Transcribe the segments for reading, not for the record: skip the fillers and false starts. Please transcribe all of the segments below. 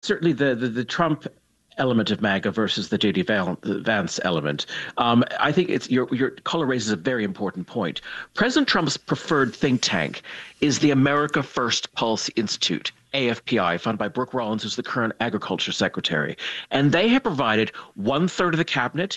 Certainly the Trump element of MAGA versus the Vance element. I think it's your caller raises a very important point. President Trump's preferred think tank is the America First Policy Institute. AFPI, funded by Brooke Rollins, who's the current agriculture secretary. And they have provided one third of the cabinet,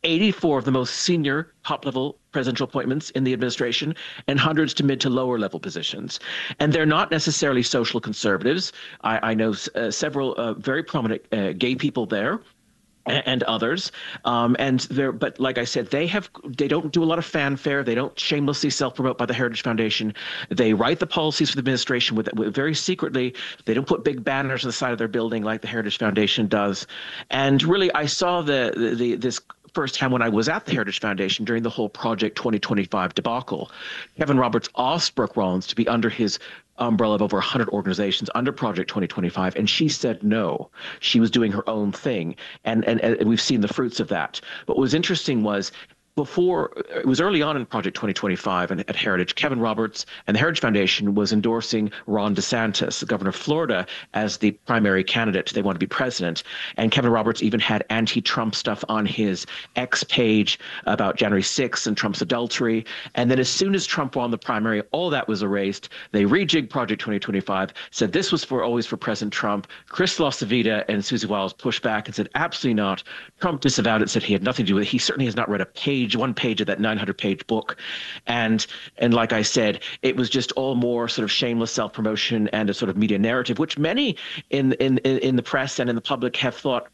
84 of the most senior top level presidential appointments in the administration, and hundreds to mid to lower level positions. And they're not necessarily social conservatives. I know several very prominent gay people there and others. And they're, but like I said, they don't do a lot of fanfare. They don't shamelessly self-promote by the Heritage Foundation. They write the policies for the administration with very secretly. They don't put big banners on the side of their building like the Heritage Foundation does. And really, I saw this firsthand when I was at the Heritage Foundation during the whole Project 2025 debacle. Kevin Roberts asked Brooke Rollins to be under his umbrella of over 100 organizations under Project 2025, and she said no. She was doing her own thing, and we've seen the fruits of that. But what was interesting was before it was early on in Project 2025 and at Heritage, Kevin Roberts and the Heritage Foundation was endorsing Ron DeSantis, the governor of Florida, as the primary candidate. They want to be president. And Kevin Roberts even had anti-Trump stuff on his X page about January 6th and Trump's adultery. And then as soon as Trump won the primary, all that was erased. They rejigged Project 2025, said this was always for President Trump. Chris LaCivita and Susie Wiles pushed back and said, absolutely not. Trump disavowed it, said he had nothing to do with it. He certainly has not read one page of that 900-page book. And like I said, it was just all more sort of shameless self-promotion and a sort of media narrative, which many in the press and in the public have thought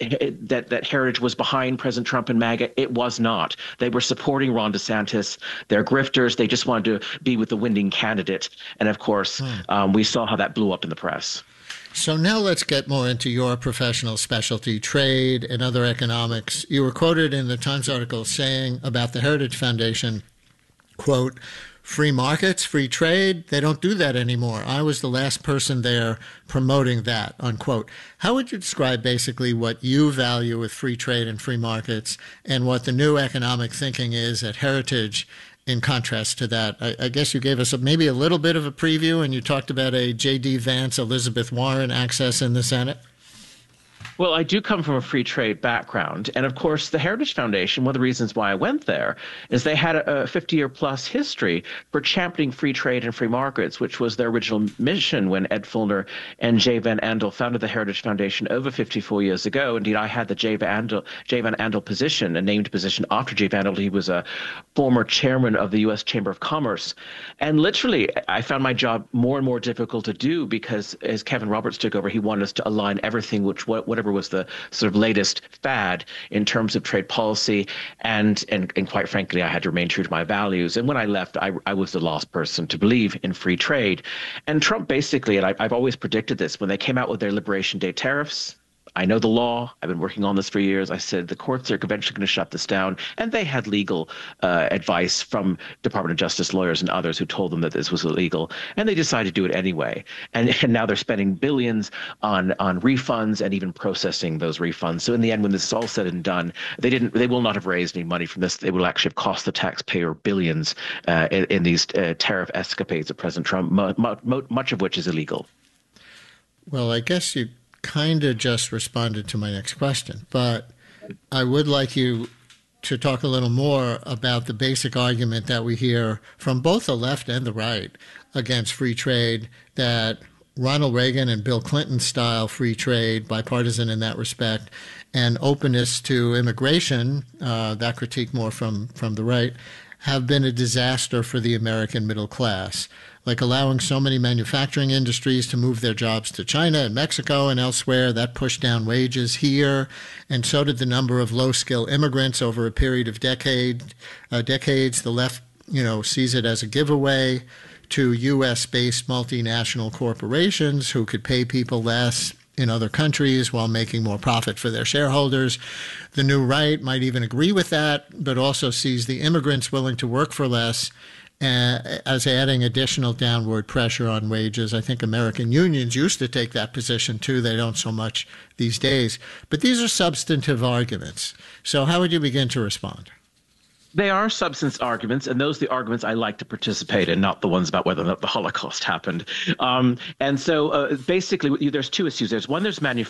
that Heritage was behind President Trump and MAGA. It was not. They were supporting Ron DeSantis. They're grifters. They just wanted to be with the winning candidate. And of course, we saw how that blew up in the press. So now let's get more into your professional specialty, trade and other economics. You were quoted in the Times article saying about the Heritage Foundation, quote, free markets, free trade, they don't do that anymore. I was the last person there promoting that, unquote. How would you describe basically what you value with free trade and free markets and what the new economic thinking is at Heritage in contrast to that? I guess you gave us maybe a little bit of a preview, and you talked about a J.D. Vance, Elizabeth Warren access in the Senate. Well, I do come from a free trade background. And of course, the Heritage Foundation, one of the reasons why I went there is they had a 50-year plus history for championing free trade and free markets, which was their original mission when Ed Fulner and Jay Van Andel founded the Heritage Foundation over 54 years ago. Indeed, I had the Jay Van Andel position, a named position after Jay Van Andel. He was a former chairman of the U.S. Chamber of Commerce. And literally, I found my job more and more difficult to do because as Kevin Roberts took over, he wanted us to align everything, whatever was the sort of latest fad in terms of trade policy. And quite frankly, I had to remain true to my values. And when I left, I was the last person to believe in free trade. And Trump basically, and I've always predicted this, when they came out with their Liberation Day tariffs, I know the law. I've been working on this for years. I said the courts are eventually going to shut this down. And they had legal advice from Department of Justice lawyers and others who told them that this was illegal. And they decided to do it anyway. And now they're spending billions on refunds and even processing those refunds. So in the end, when this is all said and done, they will not have raised any money from this. They will actually have cost the taxpayer billions in these tariff escapades of President Trump, much of which is illegal. Well, I guess you kind of just responded to my next question, but I would like you to talk a little more about the basic argument that we hear from both the left and the right against free trade, that Ronald Reagan and Bill Clinton style free trade, bipartisan in that respect, and openness to immigration, that critique more from the right, have been a disaster for the American middle class, like allowing so many manufacturing industries to move their jobs to China and Mexico and elsewhere. That pushed down wages here, and so did the number of low-skill immigrants over a period of decades. The left, sees it as a giveaway to U.S.-based multinational corporations who could pay people less in other countries while making more profit for their shareholders. The new right might even agree with that, but also sees the immigrants willing to work for less as adding additional downward pressure on wages. I think American unions used to take that position too. They don't so much these days. But these are substantive arguments. So how would you begin to respond? They are substance arguments, and those are the arguments I like to participate in, not the ones about whether or not the Holocaust happened. And so basically, there's two issues. There's one, there's